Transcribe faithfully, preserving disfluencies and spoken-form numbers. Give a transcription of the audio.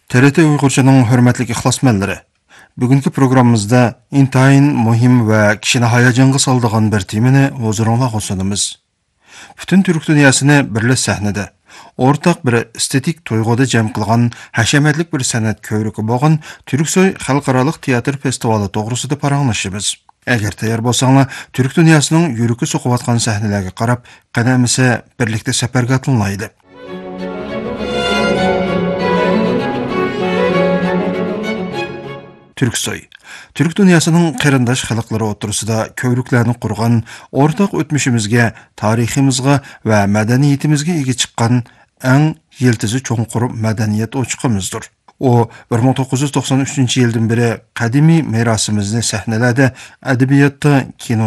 T R T Uyg'urchaning hurmatli ixlosmandlari. Bugungi programmamizda intayin muhim va kishini hayajonga soladigan bir temani huzuringizga sunamiz. Butun Türk dunyosini birlash sahnada o'rtaq bir estetik to'yg'uda jam qilgan hashamatlik bir san'at ko'rigi bo'lgan Turksoy xalqaro teatr festivali to'g'risida paranglashimiz. Agar tayyor bo'lsanglar, Türk dunyosining yuragi so'qiyotgan sahnalarga qarab, qadamisa birlikda safarga atlanaylik. Türksoy. Türk dünyasının qarindosh xalqlari o'rtasida ko'riklarni qurgan, o'rtaq o'tmishimizga, tariximizga va madaniyatimizga ega chiqqan eng yiltizi cho'nqur madaniyat o'chiqimizdir. O bir ming to'qqiz yuz to'qson uchinchi yildan beri qadimiy merosimizni sahnalarda, adabiyotda, kino